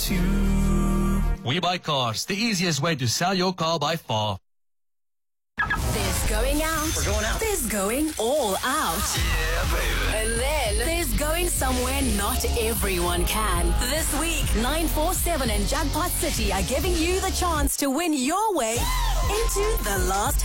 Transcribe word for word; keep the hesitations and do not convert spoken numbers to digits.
wants you. We Buy Cars, the easiest way to sell your car by far. There's going out. We're going out. There's going all out. Yeah, baby. And then there's going somewhere not everyone can. This week, nine four seven and Jackpot City are giving you the chance to win your way into the last